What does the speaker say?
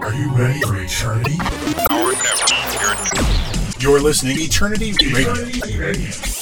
Are you ready for eternity? You're listening to Eternity Radio.